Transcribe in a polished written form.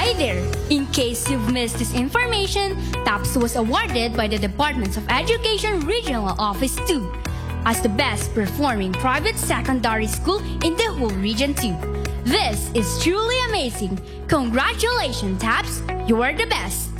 Hi there! In case you've missed this information, TAPS was awarded by the Department of Education Regional Office 2 as the best performing private secondary school in the whole Region 2. This is truly amazing! Congratulations, TAPS! You are the best!